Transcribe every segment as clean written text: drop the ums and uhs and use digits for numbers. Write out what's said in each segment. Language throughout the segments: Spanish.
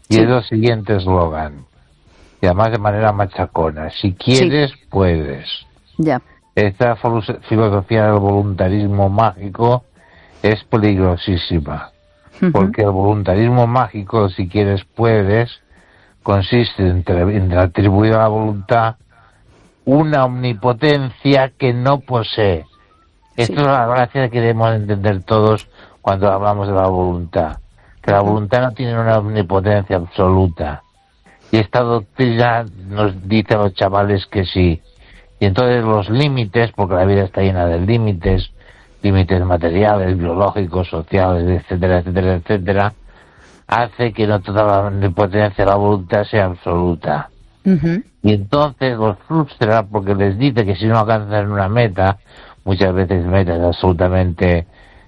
Y es el siguiente eslogan, y además de manera machacona: si quieres, puedes. Ya. Esta filosofía del voluntarismo mágico es peligrosísima, porque el voluntarismo mágico, si quieres, puedes, consiste en atribuir a la voluntad una omnipotencia que no posee. Esto es la gracia que debemos entender todos cuando hablamos de la voluntad, que la voluntad no tiene una omnipotencia absoluta. Y esta doctrina nos dice a los chavales que sí. Y entonces los límites, porque la vida está llena de límites materiales, biológicos, sociales, etcétera, etcétera, etcétera, hace que no toda la omnipotencia de la voluntad sea absoluta. Y entonces los frustra porque les dice que si no alcanzan una meta, muchas veces metas absolutamente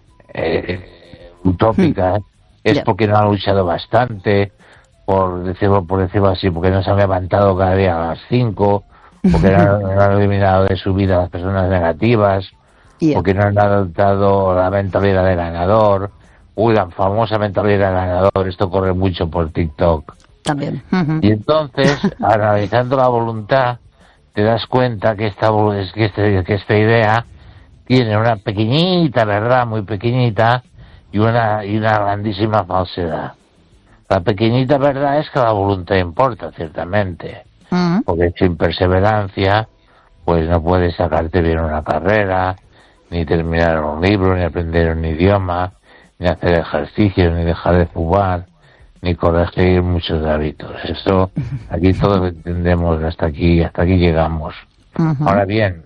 utópicas, es porque no han luchado bastante, por decirlo así, porque no se han levantado cada día a las 5, porque no han eliminado de su vida a las personas negativas, porque no han adoptado la mentalidad de ganador. La famosa mentalidad de ganador, esto corre mucho por TikTok. También. Y entonces, analizando la voluntad, te das cuenta que esta idea tiene una pequeñita verdad, muy pequeñita, y una grandísima falsedad. La pequeñita verdad es que la voluntad importa, ciertamente, porque sin perseverancia, pues no puedes sacarte bien una carrera, ni terminar un libro, ni aprender un idioma, ni hacer ejercicio, ni dejar de fumar, ni corregir muchos hábitos. Esto, aquí todos lo entendemos, hasta aquí llegamos. Ahora bien,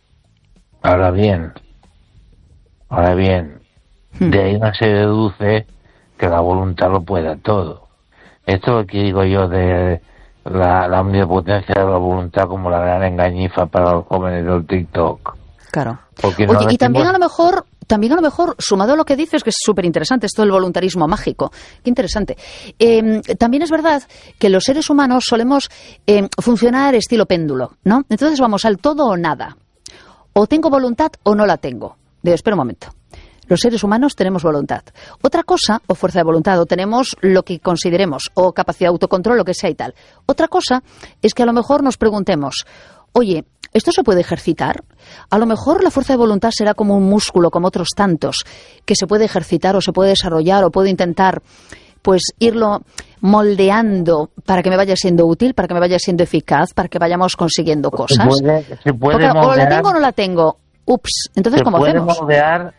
de ahí no se deduce que la voluntad lo pueda todo. Esto es lo que digo yo de la omnipotencia de la voluntad como la gran engañifa para los jóvenes del TikTok. Claro. Oye, y también a lo mejor, sumado a lo que dices, que es súper interesante, esto del voluntarismo mágico, qué interesante. También es verdad que los seres humanos solemos funcionar estilo péndulo, ¿no? Entonces vamos al todo o nada. O tengo voluntad o no la tengo. Espera un momento. Los seres humanos tenemos voluntad. Otra cosa, o fuerza de voluntad, o tenemos lo que consideremos, o capacidad de autocontrol, lo que sea y tal. Otra cosa es que a lo mejor nos preguntemos, oye, ¿esto se puede ejercitar? A lo mejor la fuerza de voluntad será como un músculo, como otros tantos, que se puede ejercitar o se puede desarrollar o puedo intentar pues irlo moldeando para que me vaya siendo útil, para que me vaya siendo eficaz, para que vayamos consiguiendo cosas. Se puede moldear, o la tengo o no la tengo. Ups, entonces ¿cómo hacemos? Se puede moldear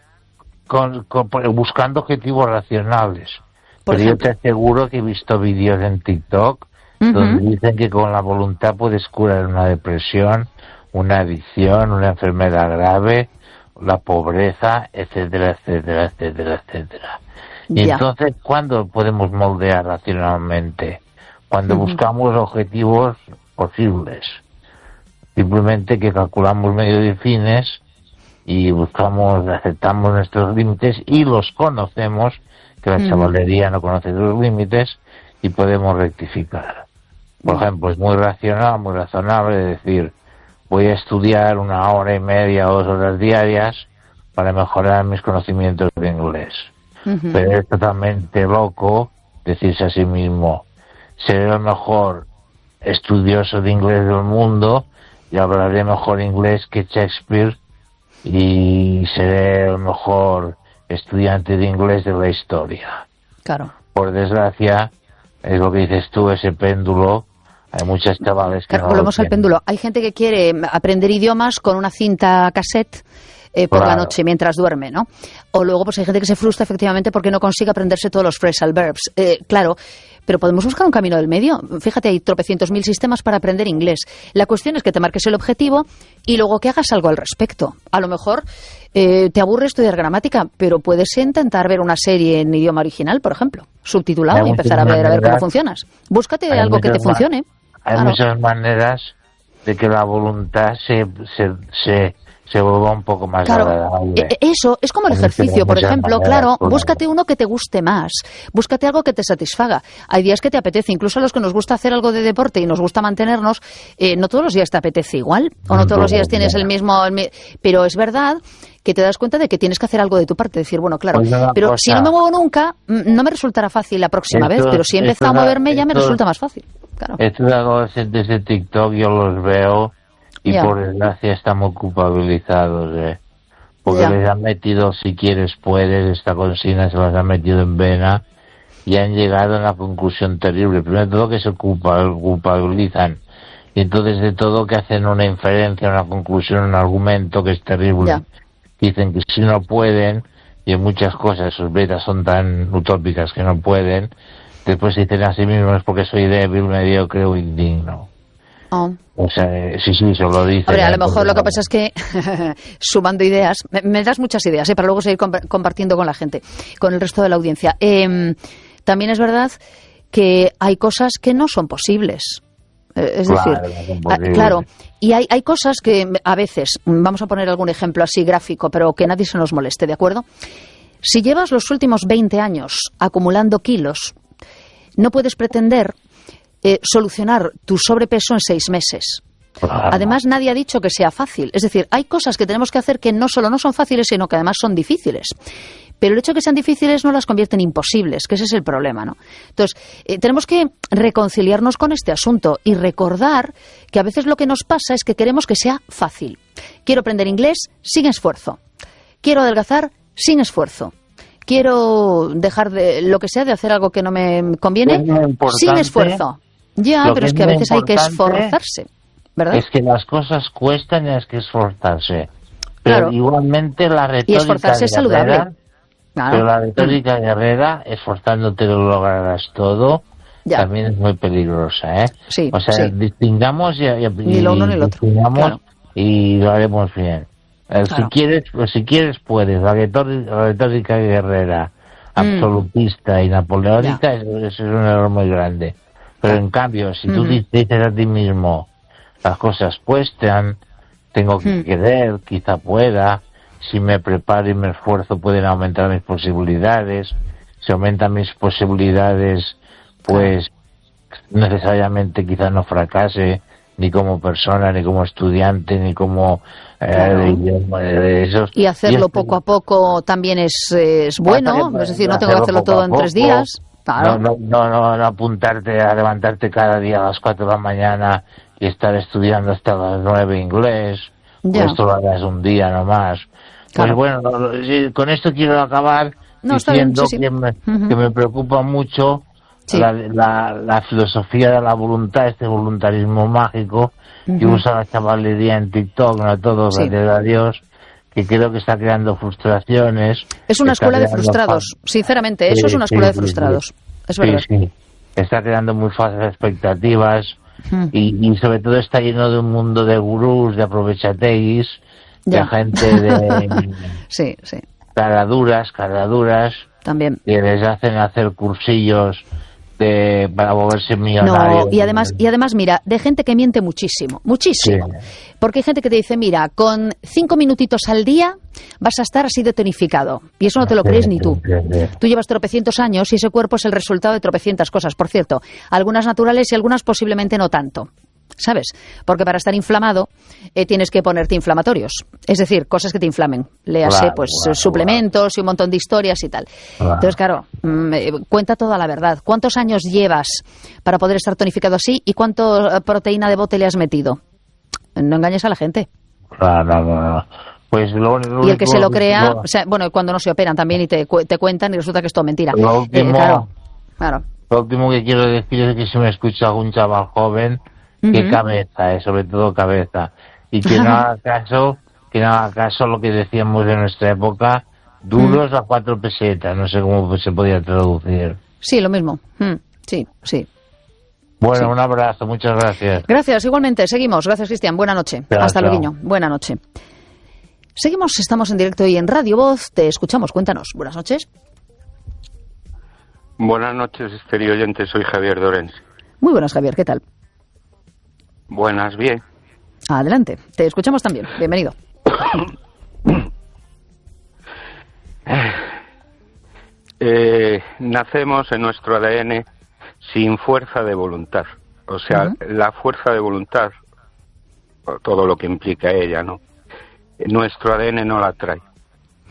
buscando objetivos racionales. Pero yo te aseguro que he visto vídeos en TikTok donde dicen que con la voluntad puedes curar una depresión, una adicción, una enfermedad grave, la pobreza, etcétera, etcétera, etcétera, etcétera. Y entonces, ¿cuándo podemos moldear racionalmente? Cuando buscamos objetivos posibles. Simplemente que calculamos medios y fines y aceptamos nuestros límites y los conocemos, que la chavalería no conoce los límites, y podemos rectificar. Por ejemplo, es muy racional, muy razonable decir, voy a estudiar 1 hora y media o 2 horas diarias para mejorar mis conocimientos de inglés. Pero es totalmente loco decirse a sí mismo, seré el mejor estudioso de inglés del mundo y hablaré mejor inglés que Shakespeare y seré el mejor estudiante de inglés de la historia. Claro. Por desgracia, es lo que dices tú, ese péndulo. Hay muchos chavales que volvemos al péndulo. Hay gente que quiere aprender idiomas con una cinta cassette por la noche mientras duerme, ¿no? O luego pues hay gente que se frustra efectivamente porque no consigue aprenderse todos los phrasal verbs. Claro, pero podemos buscar un camino del medio. Fíjate, hay tropecientos mil sistemas para aprender inglés. La cuestión es que te marques el objetivo y luego que hagas algo al respecto. A lo mejor te aburre estudiar gramática, pero puedes intentar ver una serie en idioma original, por ejemplo, subtitulado, y empezar a ver cómo funcionas. Búscate algo que te funcione. Hay muchas maneras de que la voluntad se vuelva un poco más agradable. Eso es como el ejercicio, por ejemplo. Claro, búscate uno que te guste más, búscate algo que te satisfaga. Hay días que te apetece, incluso a los que nos gusta hacer algo de deporte y nos gusta mantenernos, no todos los días te apetece igual, o no todos los días tienes el mismo, pero es verdad que te das cuenta de que tienes que hacer algo de tu parte, decir, bueno, claro, pero si no me muevo nunca, no me resultará fácil la próxima vez, pero si he empezado a moverme ya me resulta más fácil. Claro. Estos adolescentes de TikTok yo los veo y por desgracia están muy culpabilizados, porque les han metido, si quieres puedes, esta consigna se las han metido en vena y han llegado a una conclusión terrible. Primero de todo que se culpabilizan y entonces de todo que hacen una inferencia, una conclusión, un argumento que es terrible. Dicen que si no pueden, y en muchas cosas sus metas son tan utópicas que no pueden, después dicen a sí mismos porque soy débil, mediocre o indigno. O sea, sí, se lo dicen. Hombre, a lo mejor lo que pasa es que, sumando ideas, me das muchas ideas, para luego seguir compartiendo con la gente, con el resto de la audiencia. También es verdad que hay cosas que no son posibles. Es decir, claro, y hay cosas que a veces, vamos a poner algún ejemplo así gráfico, pero que nadie se nos moleste, ¿de acuerdo? Si llevas los últimos 20 años acumulando kilos, no puedes pretender solucionar tu sobrepeso en 6 meses. Además, nadie ha dicho que sea fácil. Es decir, hay cosas que tenemos que hacer que no solo no son fáciles, sino que además son difíciles. Pero el hecho de que sean difíciles no las convierte en imposibles, que ese es el problema, ¿no? Entonces, tenemos que reconciliarnos con este asunto y recordar que a veces lo que nos pasa es que queremos que sea fácil. Quiero aprender inglés sin esfuerzo. Quiero adelgazar sin esfuerzo. Quiero dejar de lo que sea de hacer algo que no me conviene sin esfuerzo. Ya, pero es que a veces hay que esforzarse, ¿verdad? Es que las cosas cuestan y hay que esforzarse. Pero igualmente la retórica y esforzarse es saludable. Pero la retórica guerrera, esforzándote lo lograrás todo, también es muy peligrosa, Sí, o sea, distingamos ni lo uno ni lo otro. Y lo haremos bien. Si quieres puedes. La retórica guerrera, absolutista y napoleónica, eso es un error muy grande. Pero en cambio, si tú dices a ti mismo, las cosas cuestan, tengo que querer, quizá pueda, si me preparo y me esfuerzo pueden aumentar mis posibilidades, si aumentan mis posibilidades, pues necesariamente quizá no fracase, ni como persona, ni como estudiante, ni como de esos. Y hacerlo poco a poco también es bueno, es decir, no tengo que hacerlo todo en 3 días. Claro. No apuntarte a levantarte cada día a las 4 de la mañana y estar estudiando hasta las 9 inglés. Esto lo hagas un día nomás. Pues bueno, con esto quiero acabar diciendo que me preocupa mucho la filosofía de la voluntad, este voluntarismo mágico que usa la chavalería en TikTok, no todo, gracias a Dios, que creo que está creando frustraciones. Es una escuela de frustrados, sinceramente, eso es una escuela de frustrados, es verdad. Está creando muy falsas expectativas y sobre todo está lleno de un mundo de gurús, de aprovechateguis, de gente de caraduras también, que les hacen hacer cursillos para volverse millonarios. No, y además, mira, de gente que miente muchísimo. Porque hay gente que te dice, mira, con 5 minutitos al día vas a estar así de tonificado. Y eso no te lo crees ni tú. Tú llevas tropecientos años y ese cuerpo es el resultado de tropecientas cosas, por cierto. Algunas naturales y algunas posiblemente no tanto. ¿Sabes? Porque para estar inflamado tienes que ponerte inflamatorios. Es decir, cosas que te inflamen. Léase, suplementos y un montón de historias y tal. Entonces, claro, cuenta toda la verdad. ¿Cuántos años llevas para poder estar tonificado así y cuánta proteína de bote le has metido? No engañes a la gente. No. Pues y el que se lo crea, o sea, bueno, cuando no se operan también y te cuentan y resulta que es todo mentira. Lo último que quiero decir es que si me escucha algún chaval joven, que cabeza, sobre todo cabeza, y que no haga caso lo que decíamos en nuestra época, duros a 4 pesetas, no sé cómo se podía traducir. Sí, lo mismo. Sí. Bueno, un abrazo, muchas gracias. Gracias, igualmente, seguimos. Gracias, Cristian. Buena noche. Hasta luego. Buena noche. Seguimos, estamos en directo y en Radio Voz. Te escuchamos, cuéntanos. Buenas noches. Buenas noches, estéreo oyente. Soy Javier Dorens. Muy buenas, Javier. ¿Qué tal? Buenas, bien. Adelante, te escuchamos también. Bienvenido. Nacemos en nuestro ADN sin fuerza de voluntad. O sea, la fuerza de voluntad, todo lo que implica ella, ¿no? Nuestro ADN no la trae.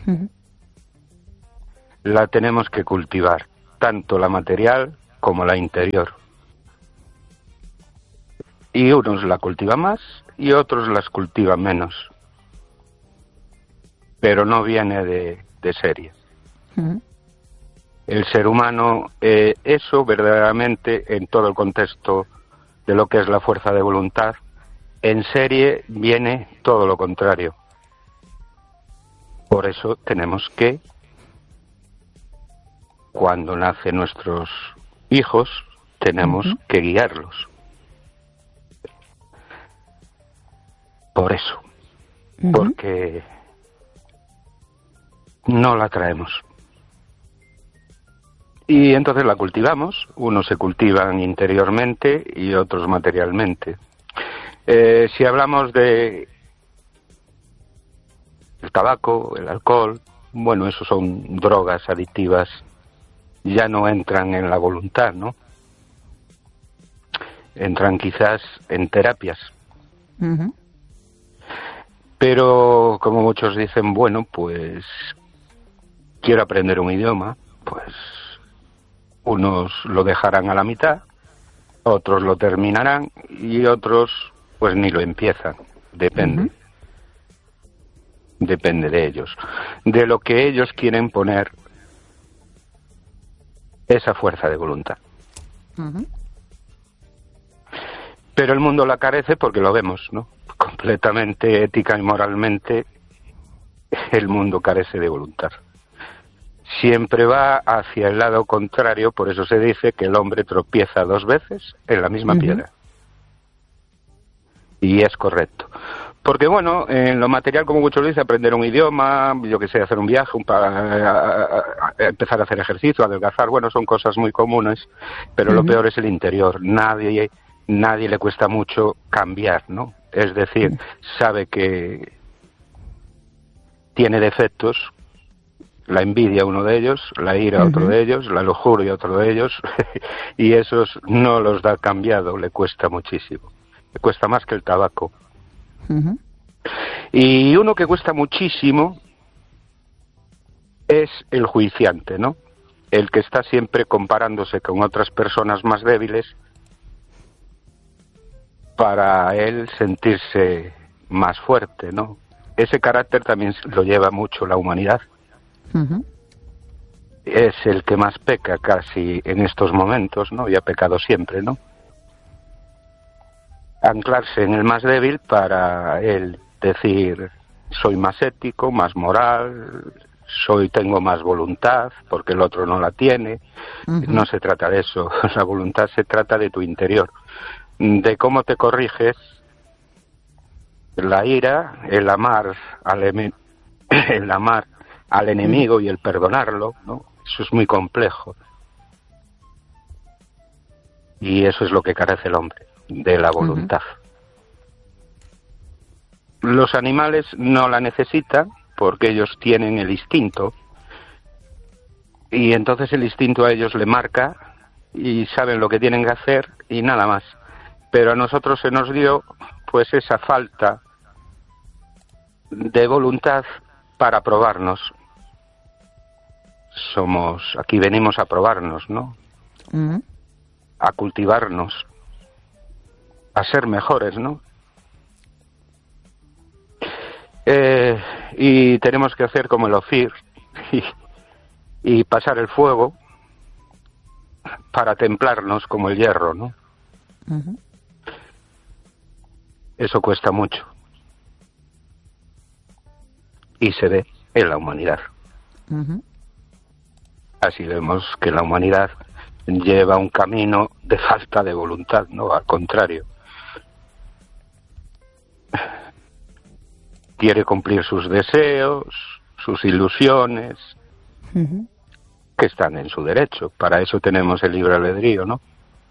La tenemos que cultivar, tanto la material como la interior. Y unos la cultivan más y otros las cultivan menos. Pero no viene de serie. El ser humano, eso verdaderamente, en todo el contexto de lo que es la fuerza de voluntad, en serie viene todo lo contrario. Por eso tenemos que, cuando nacen nuestros hijos, tenemos que guiarlos. Por eso. Porque no la traemos. Y entonces la cultivamos. Unos se cultivan interiormente y otros materialmente. Si hablamos de el tabaco, el alcohol, bueno, eso son drogas adictivas, ya no entran en la voluntad, ¿no? Entran quizás en terapias. Pero como muchos dicen, bueno, pues quiero aprender un idioma, pues unos lo dejarán a la mitad, otros lo terminarán y otros pues ni lo empiezan. Depende. Depende de ellos, de lo que ellos quieren poner esa fuerza de voluntad. Pero el mundo la carece porque lo vemos, ¿no? Completamente ética y moralmente el mundo carece de voluntad. Siempre va hacia el lado contrario, por eso se dice que el hombre tropieza 2 veces en la misma piedra. Y es correcto. Porque, bueno, en lo material, como muchos dicen, aprender un idioma, yo que sé, hacer un viaje, empezar a hacer ejercicio, adelgazar, bueno, son cosas muy comunes, pero lo peor es el interior. Nadie le cuesta mucho cambiar, ¿no? Es decir, sabe que tiene defectos, la envidia uno de ellos, la ira otro de ellos, la lujuria otro de ellos, y esos no los da cambiado, le cuesta muchísimo. Le cuesta más que el tabaco. Y uno que cuesta muchísimo es el juiciante, ¿no? El que está siempre comparándose con otras personas más débiles para él sentirse más fuerte, ¿no? Ese carácter también lo lleva mucho la humanidad. Es el que más peca casi en estos momentos, ¿no? Y ha pecado siempre, ¿no? Anclarse en el más débil para él decir soy más ético, más moral, tengo más voluntad porque el otro no la tiene. No se trata de eso. La voluntad se trata de tu interior, de cómo te corriges. La ira, el amar al enemigo y el perdonarlo, ¿no? Eso es muy complejo. Y eso es lo que carece el hombre, de la voluntad. Los animales no la necesitan porque ellos tienen el instinto y entonces el instinto a ellos le marca y saben lo que tienen que hacer y nada más. Pero a nosotros se nos dio pues esa falta de voluntad para probarnos. Aquí venimos a probarnos, ¿no? A cultivarnos, a ser mejores, ¿no? Y tenemos que hacer como el Ofir y pasar el fuego para templarnos como el hierro, ¿no? Eso cuesta mucho. Y se ve en la humanidad. Así vemos que la humanidad lleva un camino de falta de voluntad, ¿no? Al contrario. Quiere cumplir sus deseos, sus ilusiones, que están en su derecho. Para eso tenemos el libre albedrío, ¿no?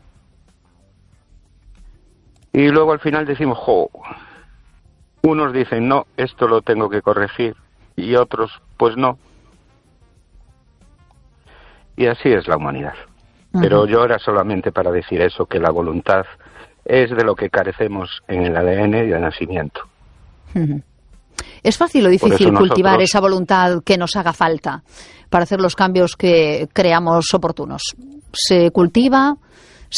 Y luego al final decimos, unos dicen, no, esto lo tengo que corregir, y otros, pues no. Y así es la humanidad. Pero yo era solamente para decir eso, que la voluntad es de lo que carecemos en el ADN y de nacimiento. ¿Es fácil o difícil cultivar esa voluntad que nos haga falta para hacer los cambios que creamos oportunos? ¿Se cultiva?